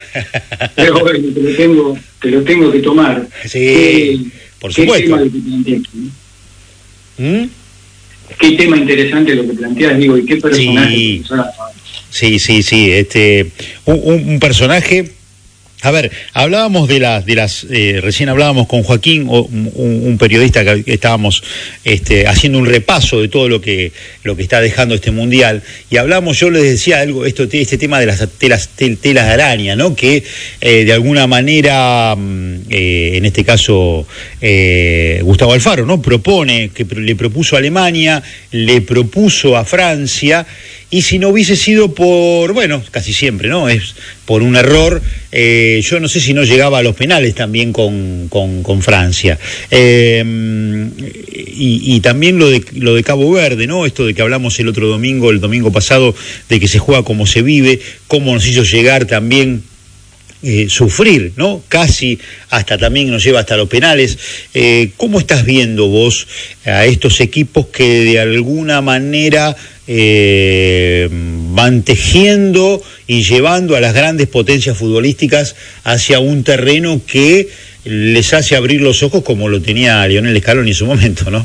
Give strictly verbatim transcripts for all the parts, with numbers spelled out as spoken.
Pero bueno, te lo tengo, te lo tengo que tomar. Sí, ¿Qué, por supuesto. ¿Qué tema lo que planteas, ¿no? ¿Mm? Qué tema interesante lo que planteas, digo, y qué personaje. Sí, sí, sí, sí. Este, un, un, un personaje. A ver, hablábamos de las, de las, eh, recién hablábamos con Joaquín, un, un periodista que estábamos este, haciendo un repaso de todo lo que, lo que está dejando este mundial, y hablamos, yo les decía algo, esto, este tema de las telas, tel, telas de araña, ¿no? Que eh, de alguna manera, eh, en este caso, eh, Gustavo Alfaro, ¿no? Propone, que le propuso a Alemania, le propuso a Francia. Y si no hubiese sido por, bueno, casi siempre, ¿no? Es por un error, eh, yo no sé si no llegaba a los penales también con, con, con Francia. Eh, y, y también lo de, lo de Cabo Verde, ¿no? Esto de que hablamos el otro domingo, el domingo pasado, de que se juega como se vive, cómo nos hizo llegar también eh, sufrir, ¿no? Casi hasta también nos lleva hasta los penales. Eh, ¿Cómo estás viendo vos a estos equipos que de alguna manera Eh, van tejiendo y llevando a las grandes potencias futbolísticas hacia un terreno que les hace abrir los ojos, como lo tenía Lionel Scaloni en su momento, ¿no?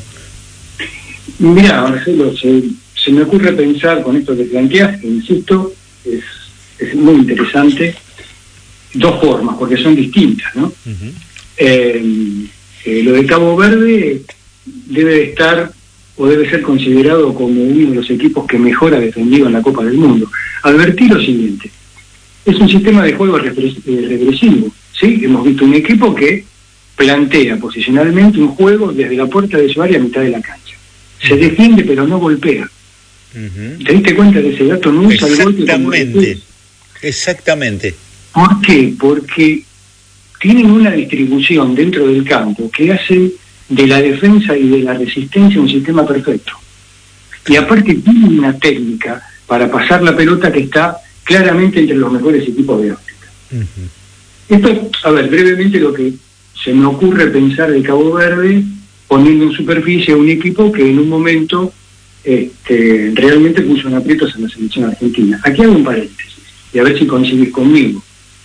Mira, Marcelo, se, se me ocurre pensar con esto que planteas, que insisto, es, es muy interesante, dos formas, porque son distintas, ¿no? Uh-huh. eh, eh, lo de Cabo Verde debe estar o debe ser considerado como uno de los equipos que mejor ha defendido en la Copa del Mundo. Advertí lo siguiente: es un sistema de juego regresivo, ¿sí? Hemos visto un equipo que plantea posicionalmente un juego desde la puerta de su área a mitad de la cancha. Se defiende pero no golpea. Uh-huh. ¿Te diste cuenta de ese dato? No usa el golpe. Exactamente, exactamente. ¿Por qué? Porque tienen una distribución dentro del campo que hace de la defensa y de la resistencia un sistema perfecto. Y aparte tienen una técnica para pasar la pelota que está claramente entre los mejores equipos de África. Uh-huh. Esto, a ver, brevemente lo que se me ocurre pensar de Cabo Verde, poniendo en superficie a un equipo que en un momento este, realmente puso en aprietos a la selección argentina. Aquí hago un paréntesis, y a ver si coincidís conmigo.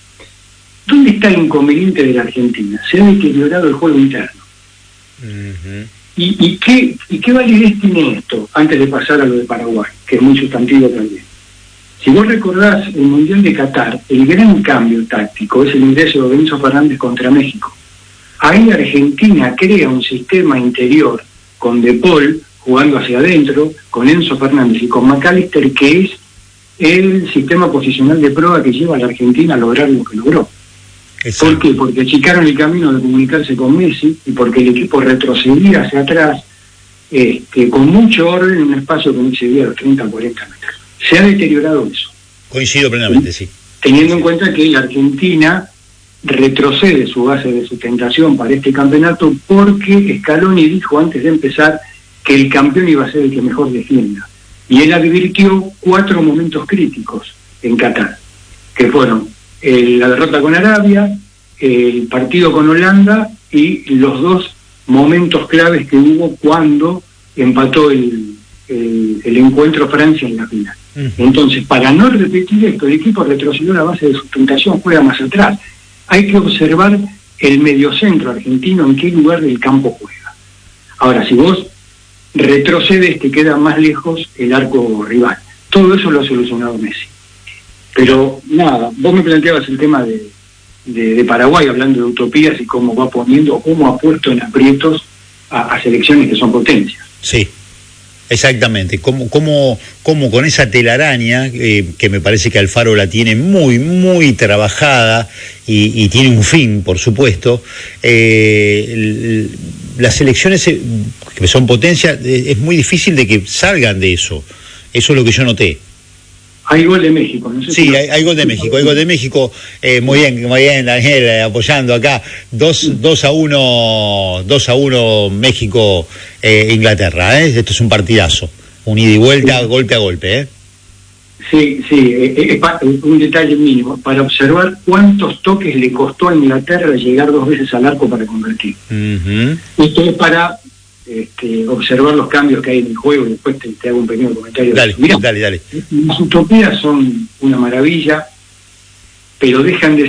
¿Dónde está el inconveniente de la Argentina? Se ha deteriorado el juego interno. Uh-huh. ¿Y, y, qué, ¿Y qué validez tiene esto? Antes de pasar a lo de Paraguay, que es muy sustantivo también. Si vos recordás el Mundial de Qatar, el gran cambio táctico es el ingreso de Enzo Fernández contra México. Ahí Argentina crea un sistema interior con De Paul jugando hacia adentro, con Enzo Fernández y con McAllister, que es el sistema posicional de prueba que lleva a la Argentina a lograr lo que logró. Exacto. ¿Por qué? Porque achicaron el camino de comunicarse con Messi y porque el equipo retrocedía hacia atrás este, con mucho orden en un espacio que no excedía los treinta a cuarenta metros. Se ha deteriorado eso. Coincido plenamente, sí. Teniendo en cuenta que la Argentina retrocede su base de sustentación para este campeonato porque Scaloni dijo antes de empezar que el campeón iba a ser el que mejor defienda. Y él advirtió cuatro momentos críticos en Qatar, que fueron Eh, la derrota con Arabia, el partido con Holanda y los dos momentos claves que hubo cuando empató el, el, el encuentro Francia en la final. Uh-huh. Entonces, para no repetir esto, el equipo retrocedió la base de sustentación, juega más atrás. Hay que observar el mediocentro argentino, en qué lugar del campo juega. Ahora, si vos retrocedes, te queda más lejos el arco rival. Todo eso lo ha solucionado Messi. Pero nada, vos me planteabas el tema de, de, de Paraguay, hablando de utopías y cómo va poniendo, cómo ha puesto en aprietos a, a selecciones que son potencias. Sí, exactamente. Como, como, como con esa telaraña, eh, que me parece que Alfaro la tiene muy, muy trabajada y, y tiene un fin, por supuesto. Eh, el, las selecciones que son potencias, es muy difícil de que salgan de eso. Eso es lo que yo noté. Hay gol de México, no sé Sí, si hay, hay gol de México, hay gol de México, eh, muy bien, muy bien, Daniel, eh, apoyando acá, dos, dos a uno, dos a uno México, eh, Inglaterra, eh, esto es un partidazo, un ida y vuelta, sí. Golpe a golpe, eh. Sí, sí, eh, eh, un detalle mínimo, para observar cuántos toques le costó a Inglaterra llegar dos veces al arco para convertir. Uh-huh. Esto es para Este, observar los cambios que hay en el juego y después te, te hago un pequeño comentario. Dale, Mirá, dale, dale. Las utopías son una maravilla, pero dejan de